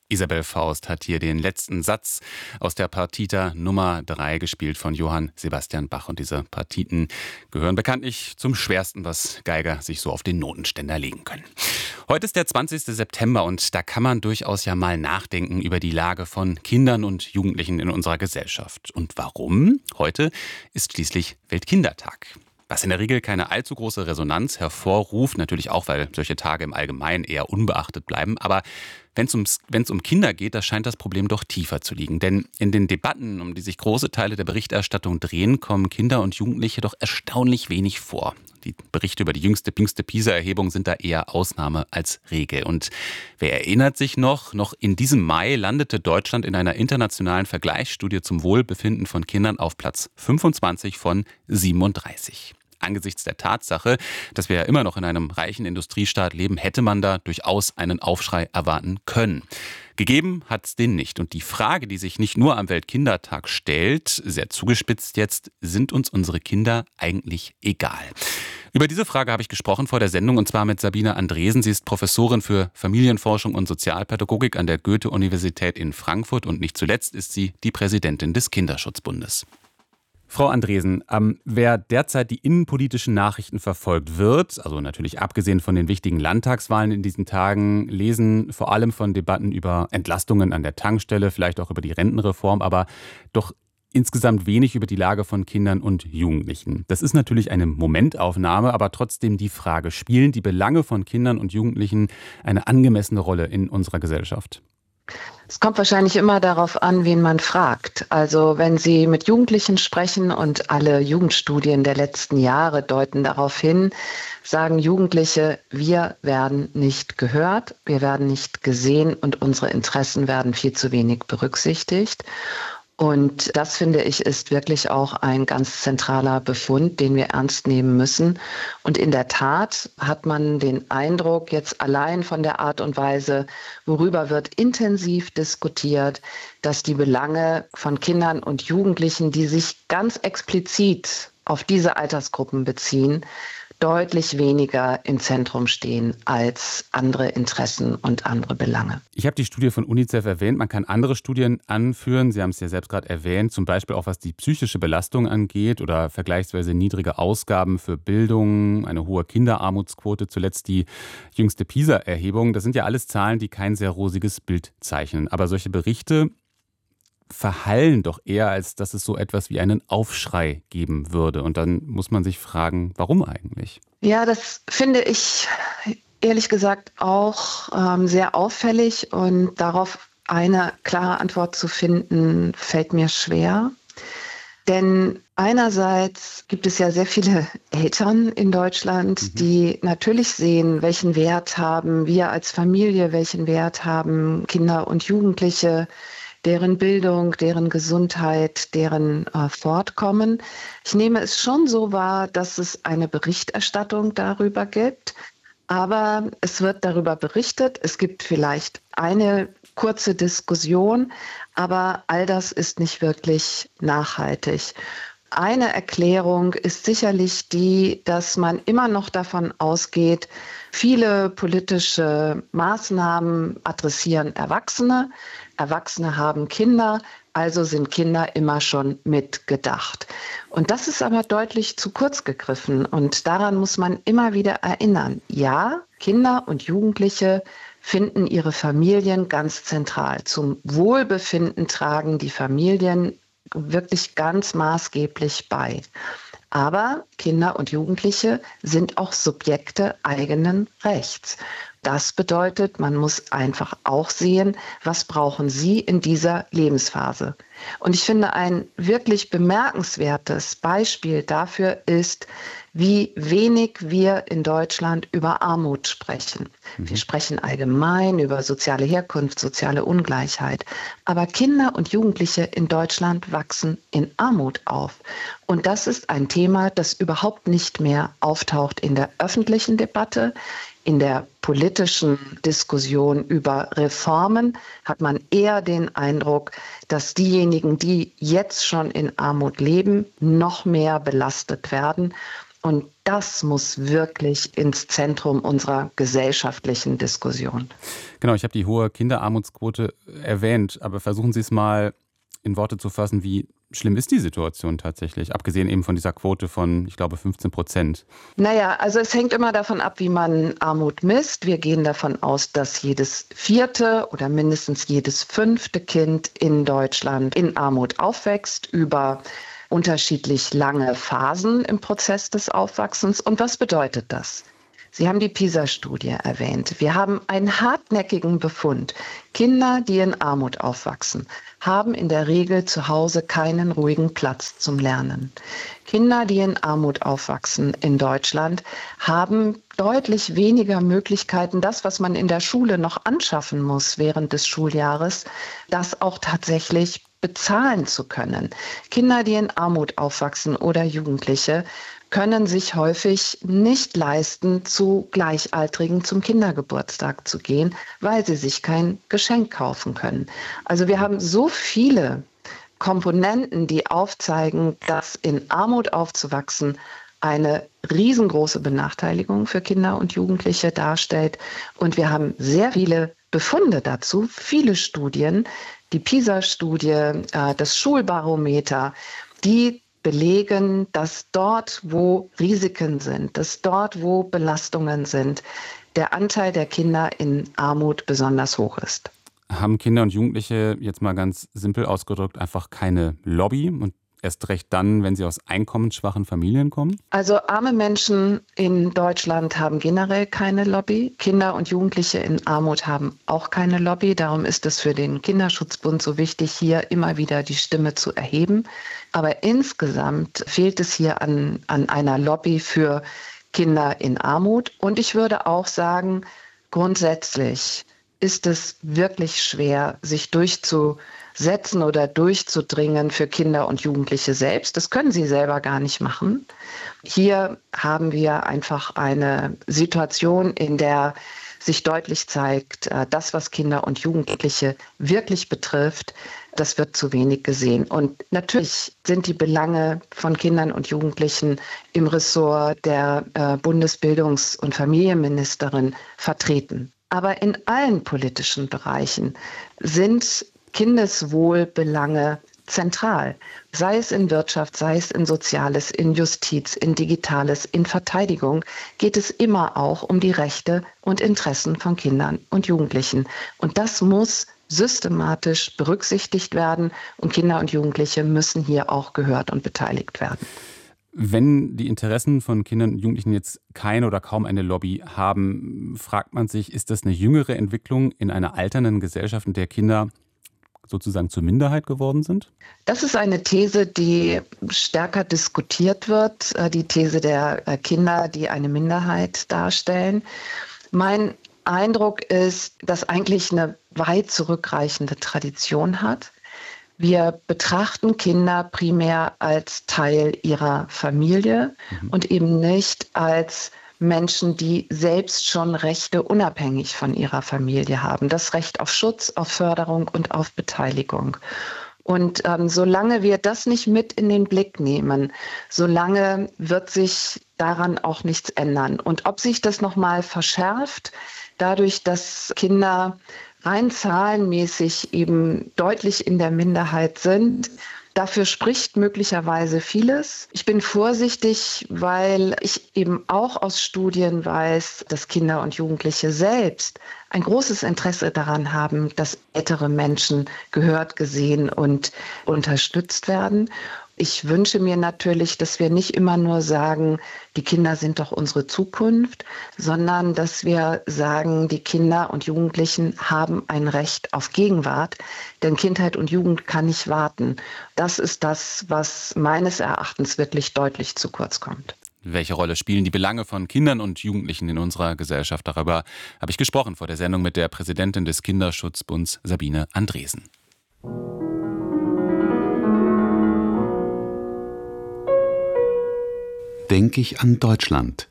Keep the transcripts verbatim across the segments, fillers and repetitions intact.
Isabel Faust hat hier den letzten Satz aus der Partita Nummer drei gespielt von Johann Sebastian Bach. Und diese Partiten gehören bekanntlich zum Schwersten, was Geiger sich so auf den Notenständer legen können. Heute ist der zwanzigste September und da kann man durchaus ja mal nachdenken über die Lage von Kindern und Jugendlichen in unserer Gesellschaft. Und warum? Heute ist schließlich Weltkindertag. Was in der Regel keine allzu große Resonanz hervorruft, natürlich auch, weil solche Tage im Allgemeinen eher unbeachtet bleiben. Aber wenn es ums, wenn es um Kinder geht, da scheint das Problem doch tiefer zu liegen. Denn in den Debatten, um die sich große Teile der Berichterstattung drehen, kommen Kinder und Jugendliche doch erstaunlich wenig vor. Die Berichte über die jüngste, jüngste PISA-Erhebung sind da eher Ausnahme als Regel. Und wer erinnert sich noch, noch in diesem Mai landete Deutschland in einer internationalen Vergleichsstudie zum Wohlbefinden von Kindern auf Platz fünfundzwanzig von siebenunddreißig. Angesichts der Tatsache, dass wir ja immer noch in einem reichen Industriestaat leben, hätte man da durchaus einen Aufschrei erwarten können. Gegeben hat es den nicht. Und die Frage, die sich nicht nur am Weltkindertag stellt, sehr zugespitzt jetzt, sind uns unsere Kinder eigentlich egal? Über diese Frage habe ich gesprochen vor der Sendung und zwar mit Sabine Andresen. Sie ist Professorin für Familienforschung und Sozialpädagogik an der Goethe-Universität in Frankfurt und nicht zuletzt ist sie die Präsidentin des Kinderschutzbundes. Frau Andresen, ähm, wer derzeit die innenpolitischen Nachrichten verfolgt wird, also natürlich abgesehen von den wichtigen Landtagswahlen in diesen Tagen, lesen vor allem von Debatten über Entlastungen an der Tankstelle, vielleicht auch über die Rentenreform, aber doch insgesamt wenig über die Lage von Kindern und Jugendlichen. Das ist natürlich eine Momentaufnahme, aber trotzdem die Frage, spielen die Belange von Kindern und Jugendlichen eine angemessene Rolle in unserer Gesellschaft? Es kommt wahrscheinlich immer darauf an, wen man fragt. Also wenn Sie mit Jugendlichen sprechen und alle Jugendstudien der letzten Jahre deuten darauf hin, sagen Jugendliche, wir werden nicht gehört, wir werden nicht gesehen und unsere Interessen werden viel zu wenig berücksichtigt. Und das, finde ich, ist wirklich auch ein ganz zentraler Befund, den wir ernst nehmen müssen. Und in der Tat hat man den Eindruck, jetzt allein von der Art und Weise, worüber wird intensiv diskutiert, dass die Belange von Kindern und Jugendlichen, die sich ganz explizit auf diese Altersgruppen beziehen, deutlich weniger im Zentrum stehen als andere Interessen und andere Belange. Ich habe die Studie von UNICEF erwähnt. Man kann andere Studien anführen. Sie haben es ja selbst gerade erwähnt, zum Beispiel auch was die psychische Belastung angeht oder vergleichsweise niedrige Ausgaben für Bildung, eine hohe Kinderarmutsquote, zuletzt die jüngste PISA-Erhebung. Das sind ja alles Zahlen, die kein sehr rosiges Bild zeichnen. Aber solche Berichte verhallen doch eher, als dass es so etwas wie einen Aufschrei geben würde. Und dann muss man sich fragen, warum eigentlich? Ja, das finde ich ehrlich gesagt auch ähm, sehr auffällig. Und darauf eine klare Antwort zu finden, fällt mir schwer. Denn einerseits gibt es ja sehr viele Eltern in Deutschland, mhm. die natürlich sehen, welchen Wert haben wir als Familie, welchen Wert haben Kinder und Jugendliche, deren Bildung, deren Gesundheit, deren äh, Fortkommen. Ich nehme es schon so wahr, dass es eine Berichterstattung darüber gibt, aber es wird darüber berichtet. Es gibt vielleicht eine kurze Diskussion, aber all das ist nicht wirklich nachhaltig. Eine Erklärung ist sicherlich die, dass man immer noch davon ausgeht, viele politische Maßnahmen adressieren Erwachsene. Erwachsene haben Kinder, also sind Kinder immer schon mitgedacht. Und das ist aber deutlich zu kurz gegriffen und daran muss man immer wieder erinnern. Ja, Kinder und Jugendliche finden ihre Familien ganz zentral. Zum Wohlbefinden tragen die Familien wirklich ganz maßgeblich bei. Aber Kinder und Jugendliche sind auch Subjekte eigenen Rechts. Das bedeutet, man muss einfach auch sehen, was brauchen sie in dieser Lebensphase. Und ich finde, ein wirklich bemerkenswertes Beispiel dafür ist, wie wenig wir in Deutschland über Armut sprechen. Mhm. Wir sprechen allgemein über soziale Herkunft, soziale Ungleichheit. Aber Kinder und Jugendliche in Deutschland wachsen in Armut auf. Und das ist ein Thema, das überhaupt nicht mehr auftaucht in der öffentlichen Debatte. In der politischen Diskussion über Reformen hat man eher den Eindruck, dass diejenigen, die jetzt schon in Armut leben, noch mehr belastet werden. Und das muss wirklich ins Zentrum unserer gesellschaftlichen Diskussion. Genau, ich habe die hohe Kinderarmutsquote erwähnt, aber versuchen Sie es mal in Worte zu fassen, wie schlimm ist die Situation tatsächlich, abgesehen eben von dieser Quote von, ich glaube, fünfzehn Prozent? Naja, also es hängt immer davon ab, wie man Armut misst. Wir gehen davon aus, dass jedes vierte oder mindestens jedes fünfte Kind in Deutschland in Armut aufwächst, über unterschiedlich lange Phasen im Prozess des Aufwachsens. Und was bedeutet das? Sie haben die PISA-Studie erwähnt. Wir haben einen hartnäckigen Befund. Kinder, die in Armut aufwachsen, haben in der Regel zu Hause keinen ruhigen Platz zum Lernen. Kinder, die in Armut aufwachsen in Deutschland, haben deutlich weniger Möglichkeiten, das, was man in der Schule noch anschaffen muss während des Schuljahres, das auch tatsächlich bezahlen zu können. Kinder, die in Armut aufwachsen oder Jugendliche, können sich häufig nicht leisten, zu Gleichaltrigen zum Kindergeburtstag zu gehen, weil sie sich kein Geschenk kaufen können. Also wir haben so viele Komponenten, die aufzeigen, dass in Armut aufzuwachsen eine riesengroße Benachteiligung für Kinder und Jugendliche darstellt. Und wir haben sehr viele Befunde dazu, viele Studien, die PISA-Studie, das Schulbarometer, die belegen, dass dort, wo Risiken sind, dass dort, wo Belastungen sind, der Anteil der Kinder in Armut besonders hoch ist. Haben Kinder und Jugendliche, jetzt mal ganz simpel ausgedrückt, einfach keine Lobby und erst recht dann, wenn sie aus einkommensschwachen Familien kommen? Also arme Menschen in Deutschland haben generell keine Lobby. Kinder und Jugendliche in Armut haben auch keine Lobby. Darum ist es für den Kinderschutzbund so wichtig, hier immer wieder die Stimme zu erheben. Aber insgesamt fehlt es hier an, an einer Lobby für Kinder in Armut. Und ich würde auch sagen, grundsätzlich ist es wirklich schwer, sich durchzusetzen oder durchzudringen für Kinder und Jugendliche selbst. Das können sie selber gar nicht machen. Hier haben wir einfach eine Situation, in der sich deutlich zeigt, das, was Kinder und Jugendliche wirklich betrifft, das wird zu wenig gesehen. Und natürlich sind die Belange von Kindern und Jugendlichen im Ressort der Bundesbildungs- und Familienministerin vertreten. Aber in allen politischen Bereichen sind Kindeswohlbelange zentral. Sei es in Wirtschaft, sei es in Soziales, in Justiz, in Digitales, in Verteidigung, geht es immer auch um die Rechte und Interessen von Kindern und Jugendlichen. Und das muss systematisch berücksichtigt werden und Kinder und Jugendliche müssen hier auch gehört und beteiligt werden. Wenn die Interessen von Kindern und Jugendlichen jetzt keine oder kaum eine Lobby haben, fragt man sich, ist das eine jüngere Entwicklung in einer alternden Gesellschaft, in der Kinder sozusagen zur Minderheit geworden sind? Das ist eine These, die stärker diskutiert wird, die These der Kinder, die eine Minderheit darstellen. Mein Eindruck ist, dass eigentlich eine weit zurückreichende Tradition hat. Wir betrachten Kinder primär als Teil ihrer Familie mhm. und eben nicht als Menschen, die selbst schon Rechte unabhängig von ihrer Familie haben. Das Recht auf Schutz, auf Förderung und auf Beteiligung. Und ähm, solange wir das nicht mit in den Blick nehmen, solange wird sich daran auch nichts ändern. Und ob sich das nochmal verschärft, dadurch, dass Kinder rein zahlenmäßig eben deutlich in der Minderheit sind. Dafür spricht möglicherweise vieles. Ich bin vorsichtig, weil ich eben auch aus Studien weiß, dass Kinder und Jugendliche selbst ein großes Interesse daran haben, dass ältere Menschen gehört, gesehen und unterstützt werden. Ich wünsche mir natürlich, dass wir nicht immer nur sagen, die Kinder sind doch unsere Zukunft, sondern dass wir sagen, die Kinder und Jugendlichen haben ein Recht auf Gegenwart, denn Kindheit und Jugend kann nicht warten. Das ist das, was meines Erachtens wirklich deutlich zu kurz kommt. Welche Rolle spielen die Belange von Kindern und Jugendlichen in unserer Gesellschaft? Darüber habe ich gesprochen vor der Sendung mit der Präsidentin des Kinderschutzbunds, Sabine Andresen. Denke ich an Deutschland.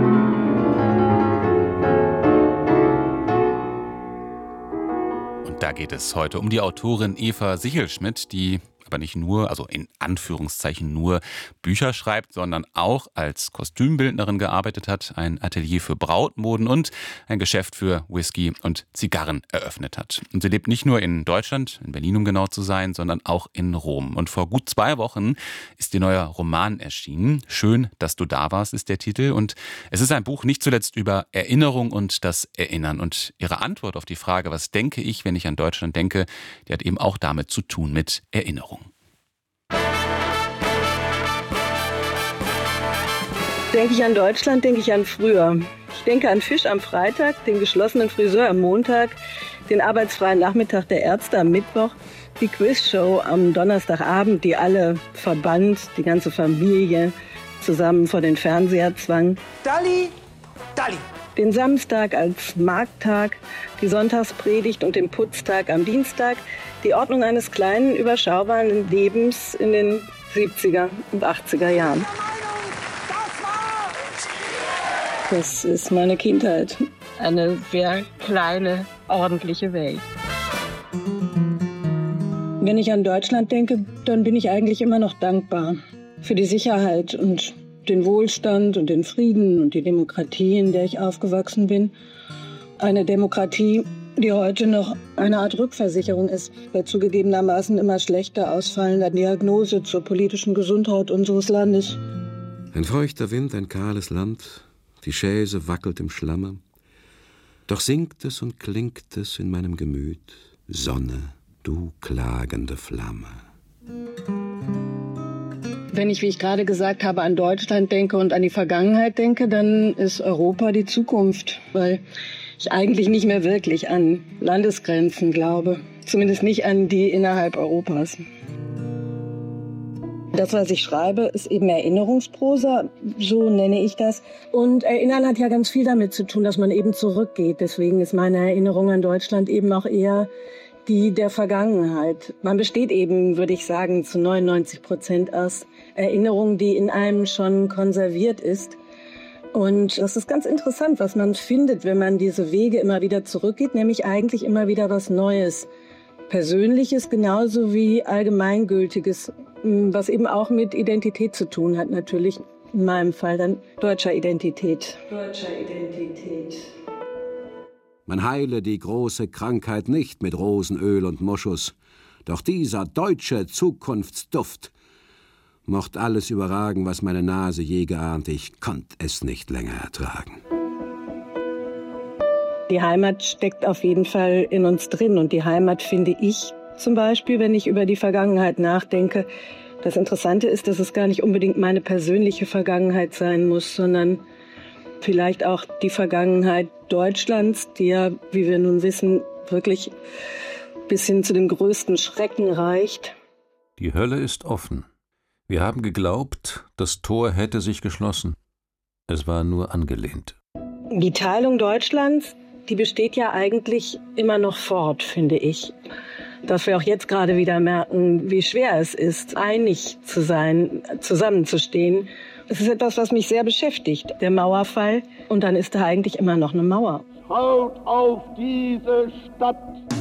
Da geht es heute um die Autorin Eva Sichelschmidt, die aber nicht nur, also in Anführungszeichen nur Bücher schreibt, sondern auch als Kostümbildnerin gearbeitet hat, ein Atelier für Brautmoden und ein Geschäft für Whisky und Zigarren eröffnet hat. Und sie lebt nicht nur in Deutschland, in Berlin um genau zu sein, sondern auch in Rom. Und vor gut zwei Wochen ist ihr neuer Roman erschienen. Schön, dass du da warst, ist der Titel. Und es ist ein Buch nicht zuletzt über Erinnerung und das Erinnern. Und ihre Antwort auf die Frage, was denke ich, wenn ich an Deutschland denke, die hat eben auch damit zu tun, mit Erinnerung. Denke ich an Deutschland, denke ich an früher. Ich denke an Fisch am Freitag, den geschlossenen Friseur am Montag, den arbeitsfreien Nachmittag der Ärzte am Mittwoch, die Quizshow am Donnerstagabend, die alle verband, die ganze Familie zusammen vor den Fernseher zwang. Dalli, Dalli. Den Samstag als Markttag, die Sonntagspredigt und den Putztag am Dienstag, die Ordnung eines kleinen, überschaubaren Lebens in den siebziger und achtziger Jahren. Das ist meine Kindheit. Eine sehr kleine, ordentliche Welt. Wenn ich an Deutschland denke, dann bin ich eigentlich immer noch dankbar für die Sicherheit und den Wohlstand und den Frieden und die Demokratie, in der ich aufgewachsen bin. Eine Demokratie, die heute noch eine Art Rückversicherung ist, bei zugegebenermaßen immer schlechter ausfallender Diagnose zur politischen Gesundheit unseres Landes. Ein feuchter Wind, ein kahles Land, die Chaise wackelt im Schlamme. Doch singt es und klingt es in meinem Gemüt, Sonne, du klagende Flamme. Wenn ich, wie ich gerade gesagt habe, an Deutschland denke und an die Vergangenheit denke, dann ist Europa die Zukunft, weil ich eigentlich nicht mehr wirklich an Landesgrenzen glaube. Zumindest nicht an die innerhalb Europas. Das, was ich schreibe, ist eben Erinnerungsprosa, so nenne ich das. Und Erinnern hat ja ganz viel damit zu tun, dass man eben zurückgeht. Deswegen ist meine Erinnerung an Deutschland eben auch eher die der Vergangenheit. Man besteht eben, würde ich sagen, zu neunundneunzig Prozent aus Erinnerung, die in einem schon konserviert ist. Und das ist ganz interessant, was man findet, wenn man diese Wege immer wieder zurückgeht, nämlich eigentlich immer wieder was Neues. Persönliches genauso wie Allgemeingültiges, was eben auch mit Identität zu tun hat, natürlich in meinem Fall dann deutscher Identität. Deutscher Identität. Man heile die große Krankheit nicht mit Rosenöl und Moschus, doch dieser deutsche Zukunftsduft mocht alles überragen, was meine Nase je geahnt, ich konnt es nicht länger ertragen. Die Heimat steckt auf jeden Fall in uns drin. Und die Heimat finde ich zum Beispiel, wenn ich über die Vergangenheit nachdenke. Das Interessante ist, dass es gar nicht unbedingt meine persönliche Vergangenheit sein muss, sondern vielleicht auch die Vergangenheit Deutschlands, die ja, wie wir nun wissen, wirklich bis hin zu den größten Schrecken reicht. Die Hölle ist offen. Wir haben geglaubt, das Tor hätte sich geschlossen. Es war nur angelehnt. Die Teilung Deutschlands, die besteht ja eigentlich immer noch fort, finde ich. Dass wir auch jetzt gerade wieder merken, wie schwer es ist, einig zu sein, zusammenzustehen. Es ist etwas, was mich sehr beschäftigt, der Mauerfall. Und dann ist da eigentlich immer noch eine Mauer. Schaut auf diese Stadt!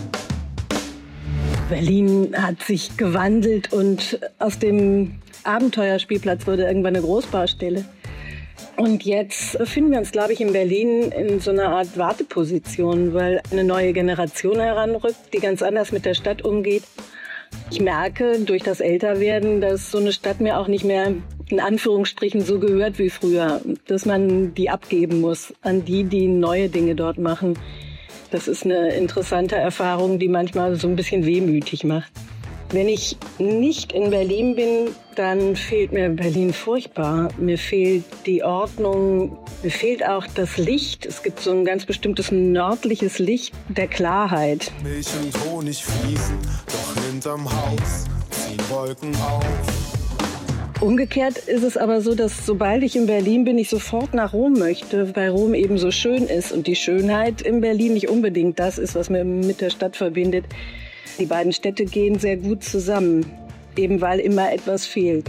Berlin hat sich gewandelt und aus dem Abenteuerspielplatz wurde irgendwann eine Großbaustelle. Und jetzt befinden wir uns, glaube ich, in Berlin in so einer Art Warteposition, weil eine neue Generation heranrückt, die ganz anders mit der Stadt umgeht. Ich merke durch das Älterwerden, dass so eine Stadt mir auch nicht mehr in Anführungsstrichen so gehört wie früher, dass man die abgeben muss an die, die neue Dinge dort machen. Das ist eine interessante Erfahrung, die manchmal so ein bisschen wehmütig macht. Wenn ich nicht in Berlin bin, dann fehlt mir Berlin furchtbar. Mir fehlt die Ordnung, mir fehlt auch das Licht. Es gibt so ein ganz bestimmtes nördliches Licht der Klarheit. Milch und Honig fließen, doch hinterm Haus ziehen Wolken auf. Umgekehrt ist es aber so, dass sobald ich in Berlin bin, ich sofort nach Rom möchte, weil Rom eben so schön ist und die Schönheit in Berlin nicht unbedingt das ist, was mir mit der Stadt verbindet. Die beiden Städte gehen sehr gut zusammen, eben weil immer etwas fehlt.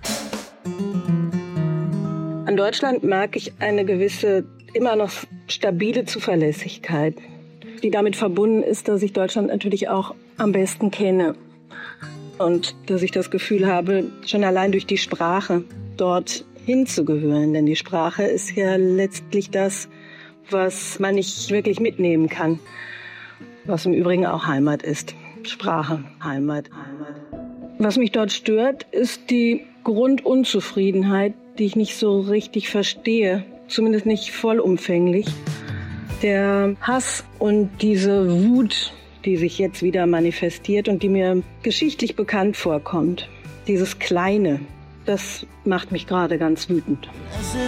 An Deutschland mag ich eine gewisse, immer noch stabile Zuverlässigkeit. die damit verbunden ist, dass ich Deutschland natürlich auch am besten kenne. Und dass ich das Gefühl habe, schon allein durch die Sprache dort hinzugehören. Denn die Sprache ist ja letztlich das, was man nicht wirklich mitnehmen kann. Was im Übrigen auch Heimat ist. Sprache, Heimat, Heimat. Was mich dort stört, ist die Grundunzufriedenheit, die ich nicht so richtig verstehe. Zumindest nicht vollumfänglich. Der Hass und diese Wut, die sich jetzt wieder manifestiert und die mir geschichtlich bekannt vorkommt. Dieses Kleine, das macht mich gerade ganz wütend. Es